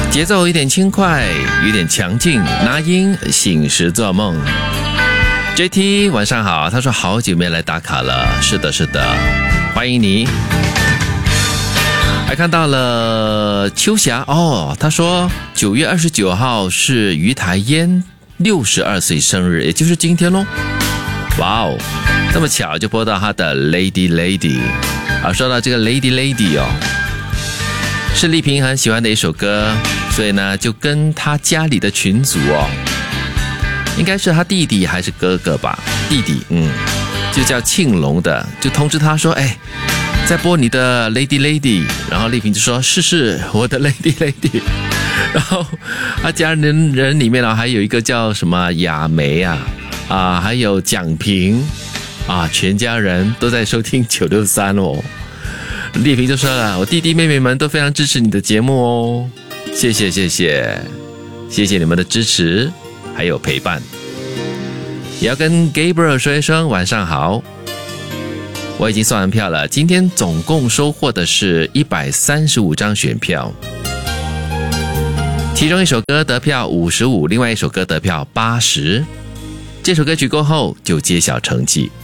节奏有点轻快，有点强劲，拿音醒时做梦。JT 晚上好，他说好久没来打卡了，是的，欢迎你。还看到了秋霞哦，他说9月29号是于台烟62岁生日，也就是今天咯。哇哦，这么巧就播到他的 Lady 啊，说到这个 Lady 哦，是丽萍很喜欢的一首歌，所以呢就跟他家里的群组哦，应该是他弟弟还是哥哥吧，弟弟就叫庆龙的，就通知他说在播你的 Lady， 然后丽萍就说是我的 Lady， 然后他家人里面还有一个叫什么雅梅还有蒋平全家人都在收听963哦。丽萍就说了，我弟弟妹妹们都非常支持你的节目哦，谢谢你们的支持还有陪伴。也要跟 Gabriel 说一声晚上好，我已经算完票了，今天总共收获的是135张选票，其中一首歌得票55，另外一首歌得票80，这首歌曲过后就揭晓成绩。